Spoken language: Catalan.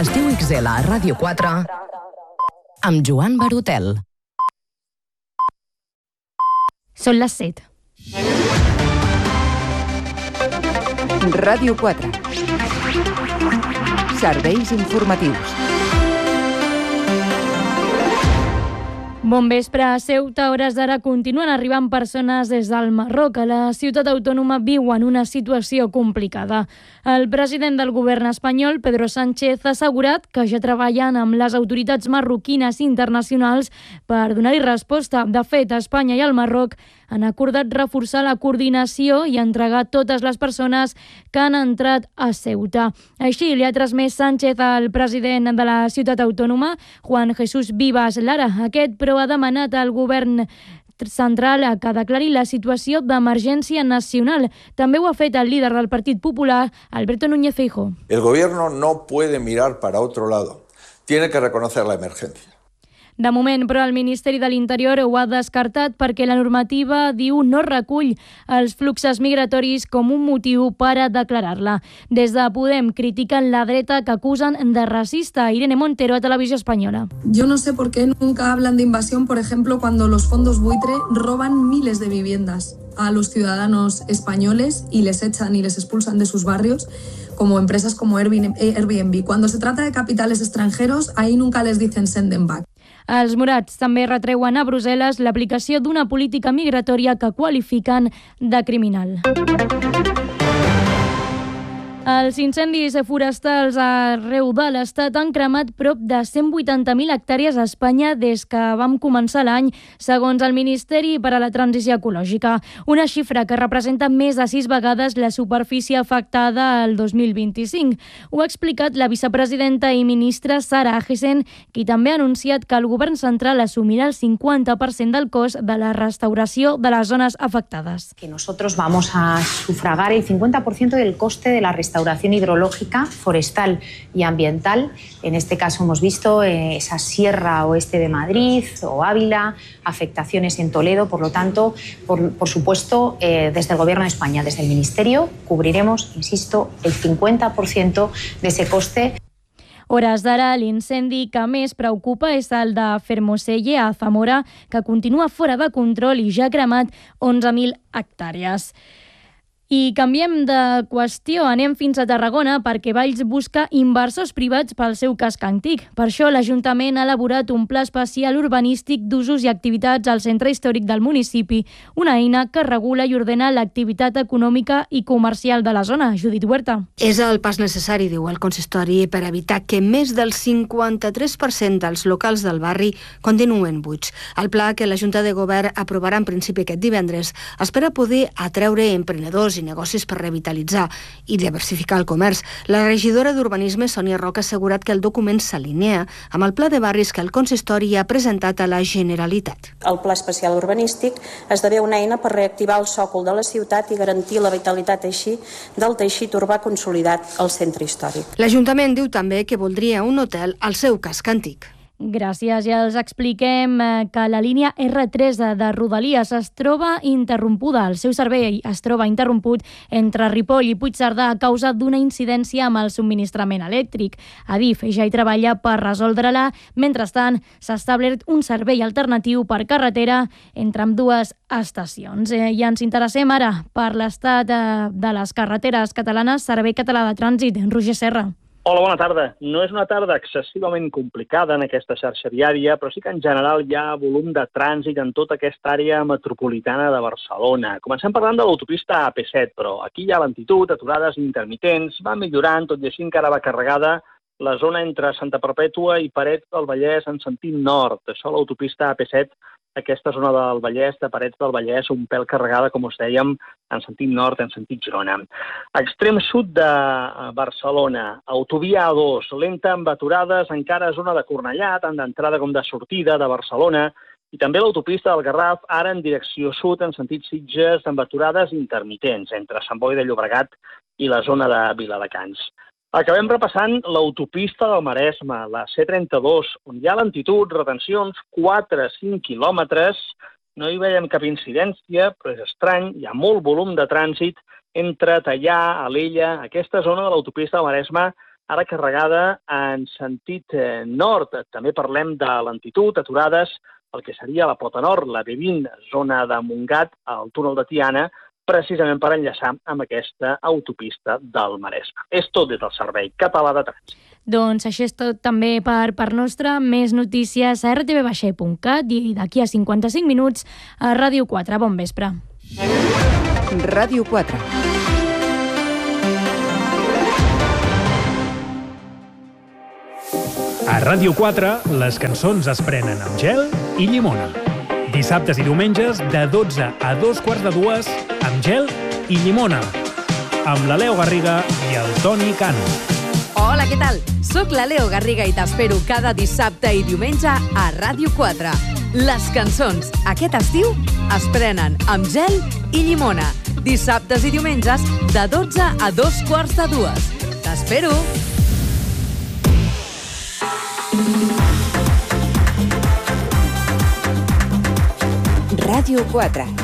Estiu XL a Ràdio 4 amb Joan Barotel. Són les 7. Ràdio 4. Serveis informatius. Bon vespre. A Ceuta, a hores d'ara, continuen arribant persones des del Marroc. A la ciutat autònoma viuen una situació complicada. El president del govern espanyol, Pedro Sánchez, ha assegurat que ja treballen amb les autoritats marroquines i internacionals per donar-hi resposta. De fet, Espanya i el Marroc han acordat reforçar la coordinació i entregar totes les persones que han entrat a Ceuta. Així li ha transmès Sánchez al president de la ciutat autònoma, Juan Jesús Vivas Lara. Aquest, però, ha demanat al govern central que declari la situació d'emergència nacional. També ho ha fet el líder del Partit Popular, Alberto Núñez Feijóo. El gobierno no puede mirar para otro lado. Tiene que reconocer la emergencia. De moment, però, el Ministeri de l'Interior ho ha descartat perquè la normativa, diu, no recull els fluxos migratoris com un motiu per a declarar-la. Des de Podem critiquen la dreta que acusen de racista. Irene Montero, a Televisió Espanyola. Yo no sé por qué nunca hablan de invasión, por ejemplo, cuando los fondos buitre roban miles de viviendas a los ciudadanos españoles y les echan y les expulsan de sus barrios, como empresas como Airbnb. Cuando se trata de capitales extranjeros, ahí nunca les dicen send them back. Els morats també retreuen a Brussel·les l'aplicació d'una política migratòria que qualifiquen de criminal. Els incendis forestals arreu de l'Estat han cremat prop de 180.000 hectàrees a Espanya des que vam començar l'any, segons el Ministeri per a la Transició Ecològica. Una xifra que representa més de 6 vegades la superfície afectada al 2025. Ho ha explicat la vicepresidenta i ministra Sara Agesen, qui també ha anunciat que el govern central assumirà el 50% del cost de la restauració de les zones afectades. Que nosotros vamos a sufragar el 50% del coste de la restauración hidrológica, forestal y ambiental. En este caso hemos visto esa sierra oeste de Madrid o Ávila, afectaciones en Toledo. Por lo tanto, por supuesto, desde el Gobierno de España, desde el Ministerio, cubriremos, insisto, el 50% de ese coste. Hores d'ara, l'incendi que més preocupa és el de Fermoselle, a Zamora, que continua fora de control i ja ha cremat 11.000 hectàrees. I canviem de qüestió, anem fins a Tarragona perquè Valls busca inversors privats pel seu casc antic. Per això l'Ajuntament ha elaborat un pla especial urbanístic d'usos i activitats al centre històric del municipi, una eina que regula i ordena l'activitat econòmica i comercial de la zona. Judit Huerta. És el pas necessari, diu el consistori, per evitar que més del 53% dels locals del barri continuen buits. El pla que la Junta de Govern aprovarà en principi aquest divendres espera poder atreure emprenedors i negocis per revitalitzar i diversificar el comerç. La regidora d'Urbanisme, Sònia Roca, ha assegurat que el document s'alinea amb el pla de barris que el consistori ha presentat a la Generalitat. El pla especial urbanístic esdevé una eina per reactivar el sòcol de la ciutat i garantir la vitalitat així del teixit urbà consolidat al centre històric. L'Ajuntament diu també que voldria un hotel al seu casc antic. Gràcies. Ja els expliquem que la línia R3 de Rodalies es troba interrompuda. El seu servei es troba interromput entre Ripoll i Puigcerdà a causa d'una incidència amb el subministrament elèctric. Adif ja hi treballa per resoldre-la. Mentrestant, s'ha establert un servei alternatiu per carretera entre ambdues estacions. I ens interessem ara per l'estat de les carreteres catalanes. Servei Català de Trànsit, Roger Serra. Hola, bona tarda. No és una tarda excessivament complicada en aquesta xarxa viària, però sí que en general hi ha volum de trànsit en tota aquesta àrea metropolitana de Barcelona. Comencem parlant de l'autopista AP7, però aquí hi ha lentitud, aturades intermitents, va millorant, tot i així encara va carregada la zona entre Santa Perpètua i Parets del Vallès en sentit nord. Això l'autopista AP7, aquesta zona del Vallès, de Parets del Vallès, un pèl carregada, com us dèiem, en sentit nord, en sentit Girona. Extrem sud de Barcelona, autovia A2, lenta amb aturades, encara zona de Cornellà, tant d'entrada com de sortida de Barcelona, i també l'autopista del Garraf, ara en direcció sud, en sentit Sitges, amb aturades intermitents, entre Sant Boi de Llobregat i la zona de Viladecans. Acabem repassant l'autopista del Maresme, la C32, on hi ha lentitud, retencions, 4-5 quilòmetres. No hi veiem cap incidència, però és estrany, hi ha molt volum de trànsit entre Teià, Alella, aquesta zona de l'autopista del Maresme ara carregada en sentit nord. També parlem de lentitud, aturades, el que seria la Pota Nord, la B20, zona de Montgat, al túnel de Tiana, precisament per enllaçar amb aquesta autopista del Maresme. És tot des del Servei Català de Trànsit. Doncs això és tot també per part nostra. Més notícies a rtv.cat i d'aquí a 55 minuts a Ràdio 4. Bon vespre. Ràdio 4. A Ràdio 4, les cançons es prenen amb gel i llimona. Dissabtes i diumenges, de 12 a 2:45, amb gel i llimona. Amb la Leo Garriga i el Toni Cano. Hola, què tal? Soc la Leo Garriga i t'espero cada dissabte i diumenge a Ràdio 4. Les cançons aquest estiu es prenen amb gel i llimona. Dissabtes i diumenges, de 12 a 2:45. T'espero! Ràdio 4.